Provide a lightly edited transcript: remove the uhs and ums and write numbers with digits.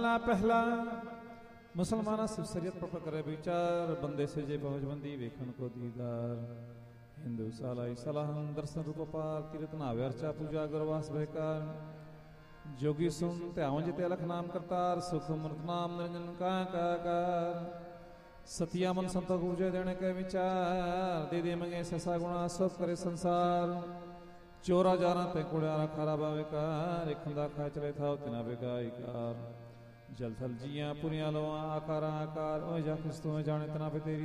ਪਹਿਲਾ ਮੁਸਲਮਾਨਾ ਸ਼ਰੀਅਤ ਪਰ ਕਰੇ ਵਿਚਾਰ, ਬੰਦੇ ਸੇ ਜੇ ਪਹੁੰਚਬੰਦੀ ਵੇਖਣ ਕੋ ਦੀਦਾਰ। ਹਿੰਦੂ ਸਾਲਾਈ ਸਲਾਹਨ ਦਰਸ਼ਨ ਰੂਪ ਪਾਰ, ਤੀਰਥ ਨਾਵੇ ਅਰਚਾ ਪੂਜਾ ਗੁਰਵਾਸ ਬਹਿਕਾਰ। ਜੋਗੀ ਸੁਨ ਧਿਆਵਨ ਜਿਤੇ ਅਲਖ ਨਾਮ ਕਰਤਾਰ, ਸੁਖ ਅੰਮ੍ਰਿਤ ਨਾਮ ਨਿਰੰਜਨ ਕਾਰ। ਸਤਿਆ ਮਨ ਸੰਤੋਖ ਪੂਜੇ ਦੇਣੇ ਕੇ ਵਿਚਾਰ, ਦੇ ਦੇ ਮੰਗੇ ਸਸਾ ਗੁਣਾ ਸੁਖ ਕਰੇ ਸੰਸਾਰ। ਚੋਰਾ ਜਾਰਾਂ ਤੇ ਕੁੜਿਆਰਾ ਖਾਰਾ ਬਾਵੇਕਾਰ, ਇਖੰਦਾ ਖਾ ਚਲੇ ਥਾਉ ਤਿਨਾ ਬੇਗਾਇਕਾਰ। ਜਲ ਥਲ ਜੀਆਂ ਪੁਰੀਆਂ ਲਵਾਂ ਆਕਾਰਾਂ ਆਕਾਰ, ਓਏ ਜਾ ਕਿਸ ਤੂੰ ਜਾਣੇ ਤਨਾ ਪੇ ਤੇਰੀ